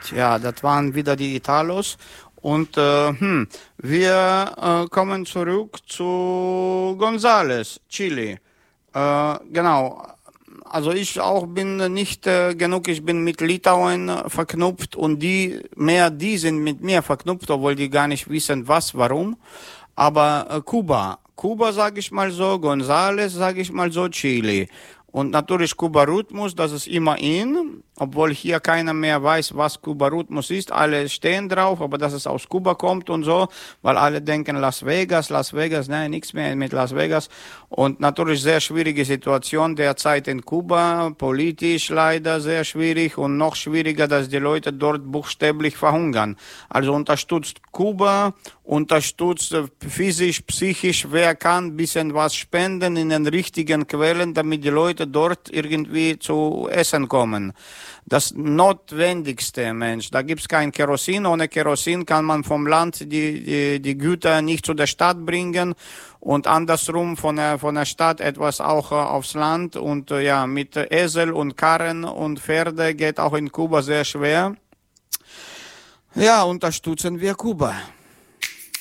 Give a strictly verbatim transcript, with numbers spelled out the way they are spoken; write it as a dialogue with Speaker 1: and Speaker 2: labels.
Speaker 1: Ja, das waren wieder die Italos. Und äh, hm, wir äh, kommen zurück zu Gonzales, Chile. Äh, genau. Also ich auch bin nicht äh, genug, ich bin mit Litauen äh, verknüpft und die, mehr die sind mit mir verknüpft, obwohl die gar nicht wissen, was, warum. Aber äh, Kuba, Kuba sage ich mal so, Gonzales sage ich mal so, Chile. Und natürlich Kuba-Rhythmus, das ist immer in, obwohl hier keiner mehr weiß, was Kuba-Rhythmus ist. Alle stehen drauf, aber dass es aus Kuba kommt und so, weil alle denken Las Vegas, Las Vegas, nein, nichts mehr mit Las Vegas. Und natürlich sehr schwierige Situation derzeit in Kuba, politisch leider sehr schwierig und noch schwieriger, dass die Leute dort buchstäblich verhungern. Also unterstützt Kuba, unterstützt physisch, psychisch, wer kann, bisschen was spenden in den richtigen Quellen, damit die Leute dort irgendwie zu essen kommen. Das notwendigste, Mensch. Da gibt's kein Kerosin. Ohne Kerosin kann man vom Land die, die, die Güter nicht zu der Stadt bringen und andersrum von der, von der Stadt etwas auch äh, aufs Land. Und äh, ja, mit Esel und Karren und Pferde geht auch in Kuba sehr schwer. Ja, unterstützen wir Kuba.